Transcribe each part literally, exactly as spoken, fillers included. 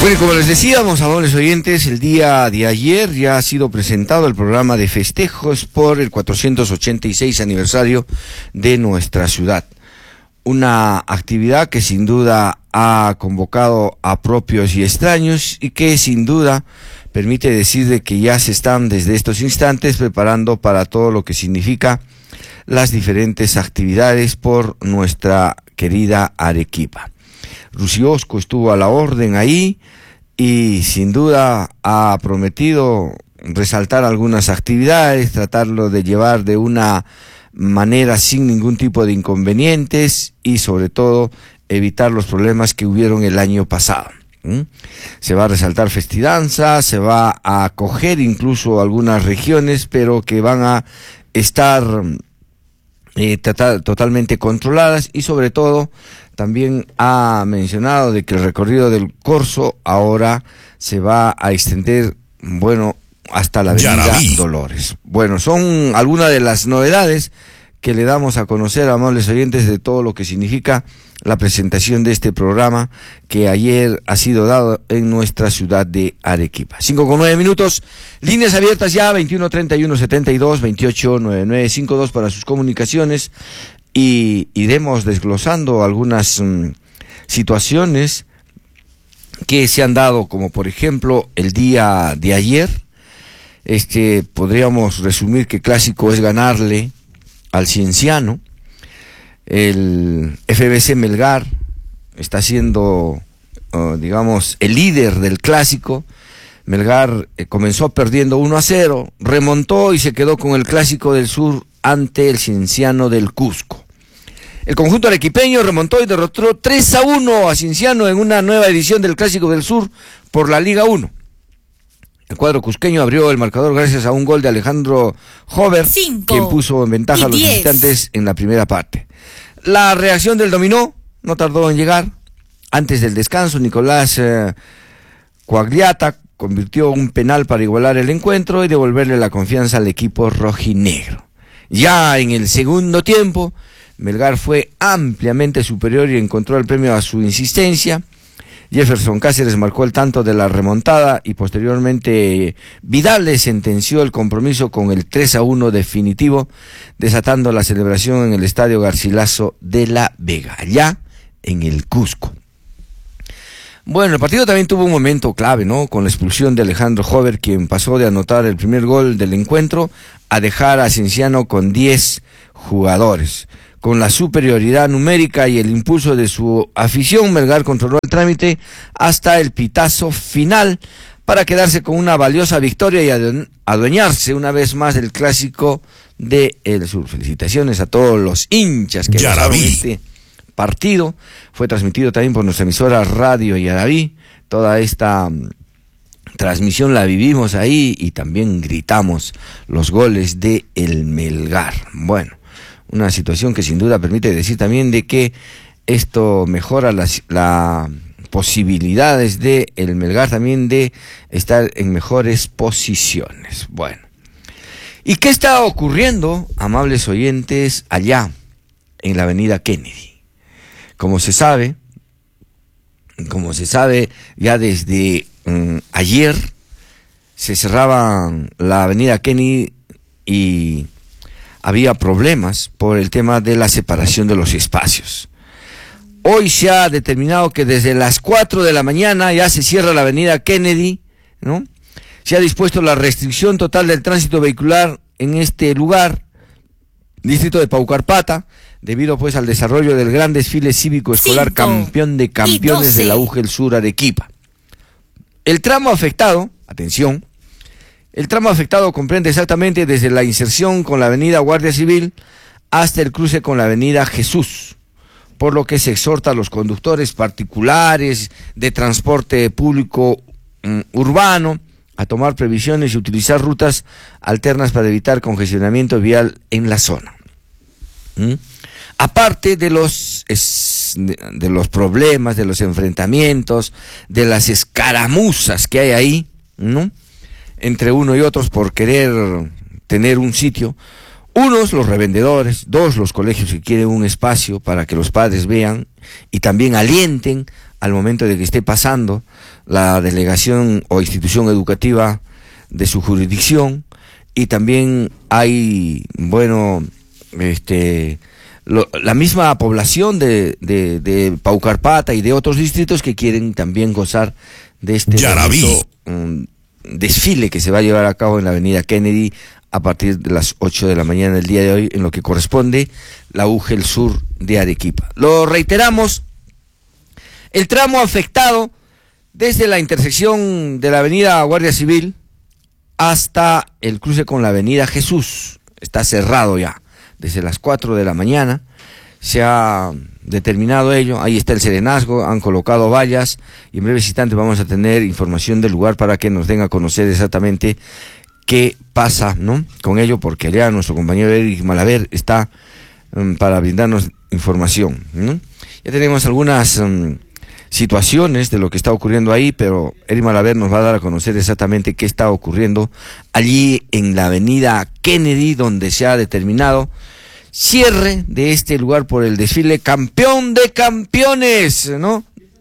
Bueno, como les decíamos, amables oyentes, el día de ayer ya ha sido presentado el programa de festejos por el cuatrocientos ochenta y seis aniversario de nuestra ciudad. Una actividad que sin duda ha convocado a propios y extraños y que sin duda permite decir de que ya se están desde estos instantes preparando para todo lo que significa las diferentes actividades por nuestra querida Arequipa. Rusiosco estuvo a la orden ahí y sin duda ha prometido resaltar algunas actividades, tratarlo de llevar de una manera sin ningún tipo de inconvenientes y sobre todo evitar los problemas que hubieron el año pasado. ¿Mm? Se va a resaltar festidanza, se va a acoger incluso algunas regiones, pero que van a estar eh, total, totalmente controladas y sobre todo también ha mencionado de que el recorrido del Corso ahora se va a extender, bueno, hasta la avenida Yaraví. Dolores. Bueno, son algunas de las novedades que le damos a conocer, amables oyentes, de todo lo que significa la presentación de este programa que ayer ha sido dado en nuestra ciudad de Arequipa. Cinco con nueve minutos, líneas abiertas ya, veintiuno treinta y uno setenta y dos, veintiocho noventa y nueve cincuenta y dos para sus comunicaciones. Y iremos desglosando algunas um, situaciones que se han dado, como por ejemplo el día de ayer. Este, podríamos resumir que clásico es ganarle al Cienciano. El F B C Melgar está siendo, uh, digamos, el líder del clásico. Melgar eh, comenzó perdiendo uno a cero, remontó y se quedó con el Clásico del Sur ante el Cienciano del Cusco. El conjunto arequipeño remontó y derrotó tres a uno a Cienciano en una nueva edición del Clásico del Sur por la Liga uno. El cuadro cusqueño abrió el marcador gracias a un gol de Alejandro Hover, quien puso en ventaja a los visitantes en la primera parte. La reacción del dominó no tardó en llegar. Antes del descanso, Nicolás eh, Coagliata convirtió un penal para igualar el encuentro y devolverle la confianza al equipo rojinegro. Ya en el segundo tiempo, Melgar fue ampliamente superior y encontró el premio a su insistencia. Jefferson Cáceres marcó el tanto de la remontada y posteriormente Vidal le sentenció el compromiso con el tres a uno definitivo, desatando la celebración en el Estadio Garcilaso de la Vega, allá en el Cusco. Bueno, el partido también tuvo un momento clave, ¿no? Con la expulsión de Alejandro Hover, quien pasó de anotar el primer gol del encuentro a dejar a Cienciano con diez jugadores. Con la superioridad numérica y el impulso de su afición, Melgar controló el trámite hasta el pitazo final para quedarse con una valiosa victoria y adueñarse una vez más del Clásico de El Sur. Felicitaciones a todos los hinchas que pasaron este partido. Fue transmitido también por nuestra emisora Radio Yaraví. Toda esta um, transmisión la vivimos ahí y también gritamos los goles de el Melgar. Bueno, una situación que sin duda permite decir también de que esto mejora las la posibilidades de el Melgar también de estar en mejores posiciones. Bueno, ¿y qué está ocurriendo, amables oyentes, allá en la avenida Kennedy? Como se sabe, como se sabe, ya desde um, ayer se cerraba la avenida Kennedy y había problemas por el tema de la separación de los espacios. Hoy se ha determinado que desde las cuatro de la mañana ya se cierra la avenida Kennedy, ¿no? Se ha dispuesto la restricción total del tránsito vehicular en este lugar, distrito de Paucarpata, debido pues al desarrollo del gran desfile cívico escolar campeón de campeones de la U G E L Sur Arequipa. El tramo afectado, atención, El tramo afectado comprende exactamente desde la inserción con la avenida Guardia Civil hasta el cruce con la avenida Jesús, por lo que se exhorta a los conductores particulares de transporte público um, urbano a tomar previsiones y utilizar rutas alternas para evitar congestionamiento vial en la zona. ¿Mm? Aparte de los, es, de los problemas, de los enfrentamientos, de las escaramuzas que hay ahí, ¿no?, entre uno y otros por querer tener un sitio, unos los revendedores, dos los colegios que quieren un espacio para que los padres vean y también alienten al momento de que esté pasando la delegación o institución educativa de su jurisdicción, y también hay, bueno, este, lo, la misma población de, de, de Paucarpata y de otros distritos que quieren también gozar de este bonito, um, desfile que se va a llevar a cabo en la avenida Kennedy a partir de las ocho de la mañana del día de hoy, en lo que corresponde la U G E L Sur de Arequipa. Lo reiteramos, el tramo afectado desde la intersección de la avenida Guardia Civil hasta el cruce con la avenida Jesús está cerrado ya desde las cuatro de la mañana. Se ha determinado ello, ahí está el serenazgo, han colocado vallas y en breves instantes vamos a tener información del lugar para que nos den a conocer exactamente qué pasa, ¿no?, con ello, porque allá nuestro compañero Eric Malaver está um, para brindarnos información, ¿no? Ya tenemos algunas um, situaciones de lo que está ocurriendo ahí, pero Eric Malaver nos va a dar a conocer exactamente qué está ocurriendo allí en la avenida Kennedy, donde se ha determinado cierre de este lugar por el desfile campeón de campeones, ¿no?,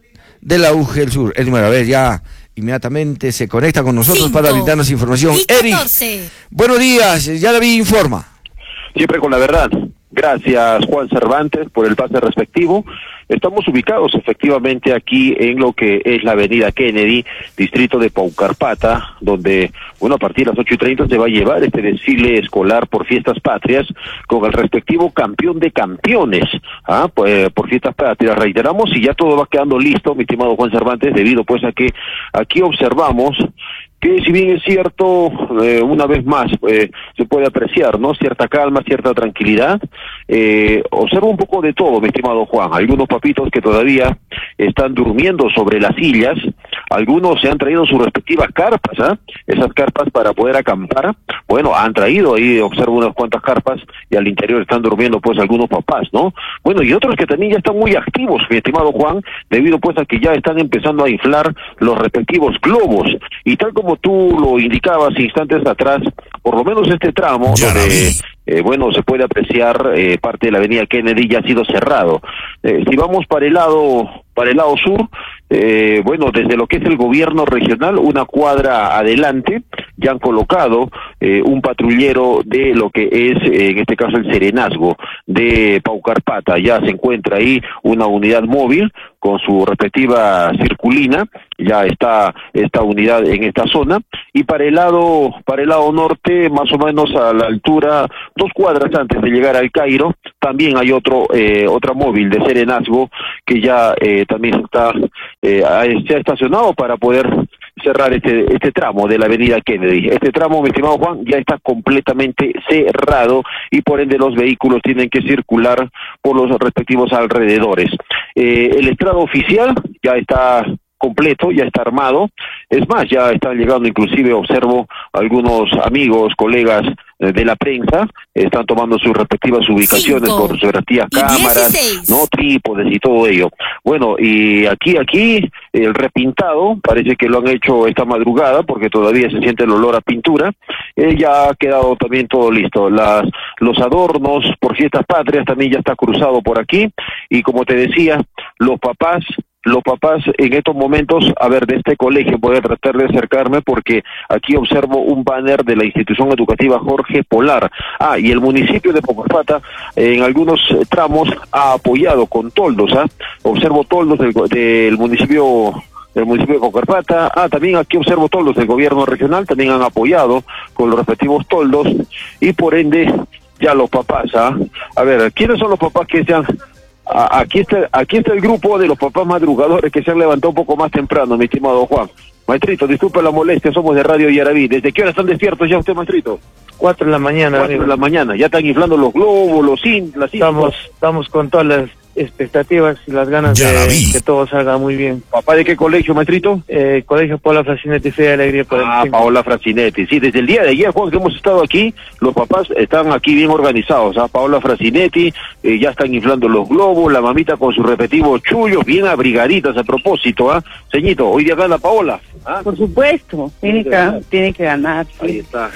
de la U G E L Sur. Eric Malaver ya inmediatamente se conecta con nosotros Cinco, para brindarnos información. Eric, buenos días, ya David informa. Siempre con la verdad. Gracias, Juan Cervantes, por el pase respectivo. Estamos ubicados efectivamente aquí en lo que es la avenida Kennedy, distrito de Paucarpata, donde, bueno, a partir de las ocho y treinta se va a llevar este desfile escolar por fiestas patrias con el respectivo campeón de campeones, ¿ah? Pues, por fiestas patrias, reiteramos, y ya todo va quedando listo, mi estimado Juan Cervantes, debido pues a que aquí observamos que, si bien es cierto, eh, una vez más eh, se puede apreciar, ¿no?, cierta calma, cierta tranquilidad. Eh, observo un poco de todo, mi estimado Juan. Algunos papitos que todavía están durmiendo sobre las sillas, algunos se han traído sus respectivas carpas, ¿ah? Esas carpas para poder acampar. Bueno, han traído ahí, observo unas cuantas carpas, y al interior están durmiendo pues algunos papás, ¿no? Bueno, y otros que también ya están muy activos, mi estimado Juan, debido pues a que ya están empezando a inflar los respectivos globos, y tal como tú lo indicabas instantes atrás, por lo menos este tramo ya donde eh, bueno, se puede apreciar eh, parte de la avenida Kennedy ya ha sido cerrado. Eh, si vamos para el lado para el lado sur, eh, bueno, desde lo que es el gobierno regional, una cuadra adelante, ya han colocado eh, un patrullero de lo que es, eh, en este caso, el serenazgo de Paucarpata. Ya se encuentra ahí una unidad móvil con su respectiva circulina, ya está esta unidad en esta zona, y para el lado, para el lado norte, más o menos a la altura, dos cuadras antes de llegar al Cairo, también hay otro, eh, otra móvil de serenazgo que ya eh, también está, eh, se ha estacionado para poder cerrar este este tramo de la avenida Kennedy. Este tramo, mi estimado Juan, ya está completamente cerrado y por ende los vehículos tienen que circular por los respectivos alrededores. Eh, el estrado oficial ya está completo, ya está armado. Es más, ya están llegando, inclusive observo algunos amigos, colegas eh, de la prensa, están tomando sus respectivas ubicaciones Cinco. con sus respectivas cámaras, dieciséis. no trípodes y todo ello. Bueno, y aquí, aquí, el repintado, parece que lo han hecho esta madrugada, porque todavía se siente el olor a pintura. Eh, ya ha quedado también todo listo. Las, los adornos por fiestas patrias también ya está cruzado por aquí, y como te decía, los papás Los papás en estos momentos, a ver, de este colegio, voy a tratar de acercarme porque aquí observo un banner de la institución educativa Jorge Polar. Ah, y el municipio de Paucarpata en algunos tramos ha apoyado con toldos, ¿ah? Observo toldos del, del municipio del municipio de Paucarpata. Ah, también aquí observo toldos del gobierno regional, también han apoyado con los respectivos toldos, y por ende ya los papás, ¿ah? A ver, ¿quiénes son los papás que se han... Aquí está, aquí está el grupo de los papás madrugadores que se han levantado un poco más temprano, mi estimado Juan. Maestrito, disculpe la molestia, somos de Radio Yaraví. ¿Desde qué hora están despiertos ya usted, maestrito? Cuatro de la mañana. Cuatro de la mañana, ya están inflando los globos, los in, las Estamos, estamos con todas las expectativas y las ganas de que todo salga muy bien. ¿Papá de qué colegio, maestrito? Eh, Colegio Paola Francinetti, Fe y Alegría. Por ah, el Paola Francinetti, sí, desde el día de ayer, Juan, que hemos estado aquí, los papás están aquí bien organizados, ¿ah? Paola Francinetti, eh, ya están inflando los globos, la mamita con sus respectivos chullos, bien abrigaditas a propósito, ¿ah? Señito, hoy día gana Paola, ¿ah? Por supuesto, tiene que, tiene que ganar. Sí. Ahí está.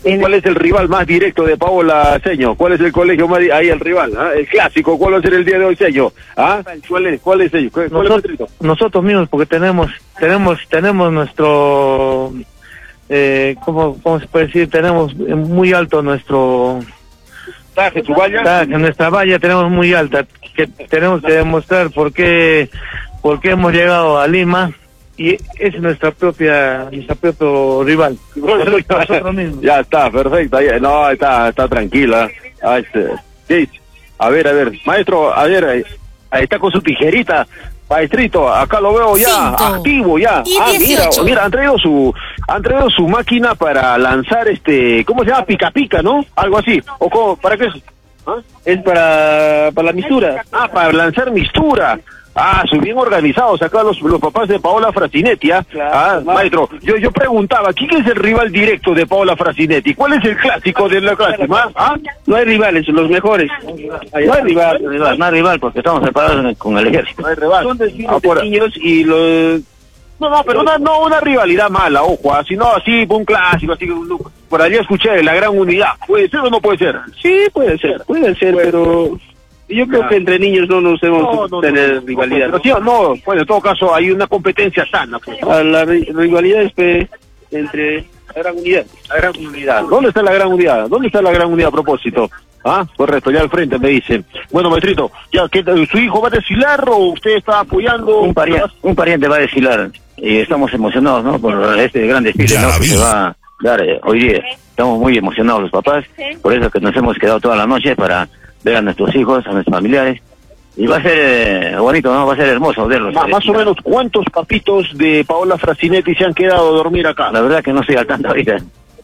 ¿Cuál es el rival más directo de Paola, Seño? ¿Cuál es el colegio más di- ahí el rival? ¿Ah? El clásico, ¿cuál va a ser el día de hoy, Seño? ¿Ah? ¿Cuál es, cuál es, Seño? ¿Cuál, cuál Nosotros, es el nosotros mismos, porque tenemos, tenemos, tenemos nuestro, eh, ¿cómo, cómo se puede decir? Tenemos muy alto nuestro traje, su valla? taje, nuestra valla tenemos muy alta, que tenemos que demostrar por qué, por qué hemos llegado a Lima. Y es nuestra propia, nuestra propio rival. Nosotros mismos. Ya está, perfecto. Ya, no, está, está tranquila. Ah, este, sí. A ver, a ver, maestro, a ver, ahí, ahí está con su tijerita. Maestrito, acá lo veo ya Cinco activo ya. y Ah, mira, dieciocho. mira, han traído su, han traído su máquina para lanzar este, ¿cómo se llama? Pica pica, ¿no? Algo así. ¿O cómo? ¿Para qué es? ¿Ah? Es para, para la mistura. Ah, para lanzar mistura. Ah, son bien organizados acá los, los papás de Paola Frasinetti, ¿ah? Claro, Ah, claro. maestro, yo yo preguntaba, ¿quién es el rival directo de Paola Frasinetti? ¿Cuál es el clásico de la clásica? ¿Ah? No hay rivales, los mejores. No hay rival, no hay rival, no hay rival porque estamos separados con el ejército. No hay rival. Son desfiles Ah, por- de niños y los... No, no, pero una, no una rivalidad mala, ojo, así no, así, un clásico, así que un- por allí escuché la gran unidad. ¿Puede ser o no puede ser? Sí, puede ser, puede ser, Puede pero... Yo creo Ya. que entre niños no nos hemos No, no, tener no, rivalidad. pero sí o no, bueno, en todo caso hay una competencia sana. Pues, ¿no? Ah, la ri- rivalidad es pe- entre la gran unidad. La gran unidad. ¿Dónde está la gran unidad? ¿Dónde está la gran unidad a propósito? Ah, correcto, ya al frente me dicen. Bueno, maestrito, ya, ¿qué, ¿su hijo va a desfilar o usted está apoyando? Un pariente, un pariente va a desfilar y estamos emocionados, ¿no? Por este gran desfile, Ya ¿no? la Que vi. se va a dar eh, hoy día. Estamos muy emocionados los papás, por eso que nos hemos quedado toda la noche para ver a nuestros hijos, a nuestros familiares. Y va a ser eh, bonito, ¿no? Va a ser hermoso verlos. Ma- más o menos, ¿cuántos papitos de Paola Frasinetti se han quedado a dormir acá? La verdad que no estoy al tanto ahorita.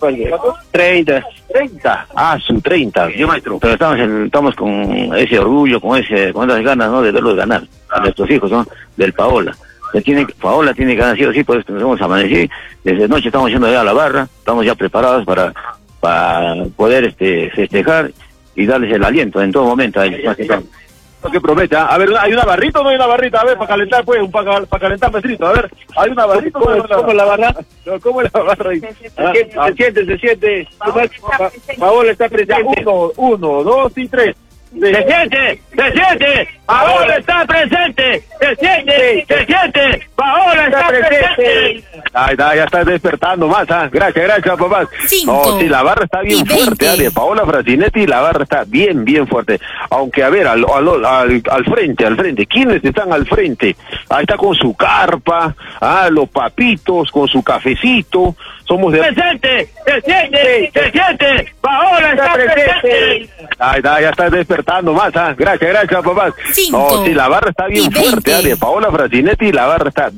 treinta. treinta. Ah, su treinta. Yo, maestro. Pero estamos en- estamos con ese orgullo, con ese con esas ganas, ¿no? De verlos ganar. A nuestros hijos, ¿no? Del Paola. Que tiene, Paola tiene que ganar sí o sí, por eso nos hemos amanecido. Desde noche estamos yendo ya a la barra, estamos ya preparados para, para poder este festejar y darles el aliento en todo momento a ellos. Más que todo. Lo que promete, ¿ah? A ver, ¿hay una barrita o no hay una barrita? A ver, para calentar, pues, para, para calentar, maestrito. A ver, ¿hay una barrita o no hay una ¿Cómo la barra? No, ¿cómo es la barra ahí? Ah, Se ah, siente, se siente. Pa- Paola está ya, presente. uno, uno, dos y tres. ¡Se siente! ¡Se siente! ¡Paola está presente! ¡Se siente! ¡Se siente! ¡Paola está presente! Ahí está, ya está despertando más, ¿ah? Gracias, gracias, papás. Cinco No, sí, la barra está bien y fuerte, ¿ah? veinte. De Paola Frasinetti, la barra está bien, bien fuerte. Aunque, a ver, al, al, al, al frente, al frente, ¿quiénes están al frente? Ahí está con su carpa, ah, los papitos, con su cafecito. Somos de... ¡Presente! ¡Se siente! ¡Se siente! ¡Paola está presente! Ahí está, ya está despertando más, ¿ah? Gracias, gracias, papás. Cinco No, sí, la barra está bien y fuerte, ¿ah? veinte. De Paola Frasinetti, la barra está